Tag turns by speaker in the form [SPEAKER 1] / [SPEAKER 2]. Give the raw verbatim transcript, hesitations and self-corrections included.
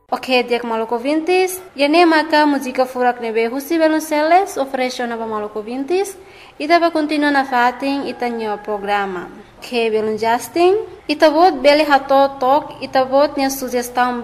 [SPEAKER 1] Ok, diak Maluco vintis, yane maka música furak nebe husi Velunceles ofereció nova Maluco vintis, ita va continua na fatin ita nyo programa. Ok, Velun Justin, ita vot beli hato tok, ita vot nya sugestão